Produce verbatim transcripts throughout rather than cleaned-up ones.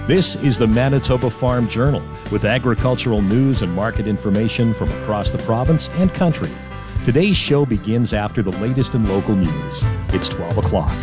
This is the Manitoba Farm Journal with agricultural news and market information from across the province and country. Today's show begins after the latest in local news. It's twelve o'clock.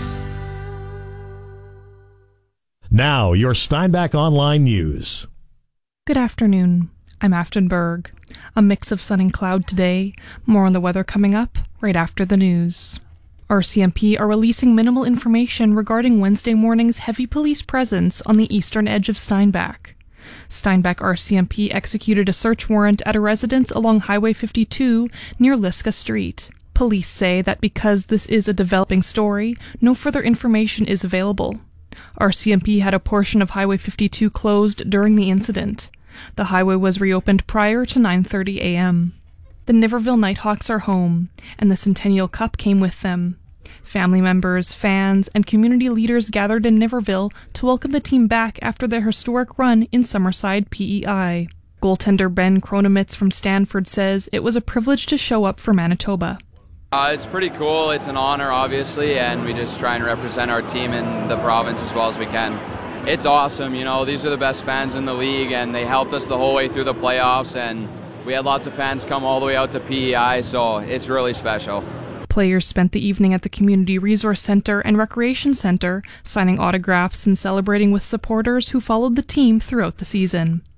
Now, your Steinbach Online News. Good afternoon. I'm Afton Berg. A mix of sun and cloud today. More on the weather coming up right after the news. R C M P are releasing minimal information regarding Wednesday morning's heavy police presence on the eastern edge of Steinbach. Steinbach R C M P executed a search warrant at a residence along Highway fifty-two near Liska Street. Police say that because this is a developing story, no further information is available. R C M P had a portion of Highway fifty-two closed during the incident. The highway was reopened prior to nine thirty a.m. The Niverville Nighthawks are home, and the Centennial Cup came with them. Family members, fans, and community leaders gathered in Niverville to welcome the team back after their historic run in Summerside P E I. Goaltender Ben Kronemitz from Stanford says it was a privilege to show up for Manitoba. Uh, it's pretty cool. It's an honor, obviously, and we just try and represent our team in the province as well as we can. It's awesome. You know, these are the best fans in the league, and they helped us the whole way through the playoffs, and we had lots of fans come all the way out to P E I, so it's really special. Players spent the evening at the Community Resource Centre and Recreation Centre, signing autographs and celebrating with supporters who followed the team throughout the season.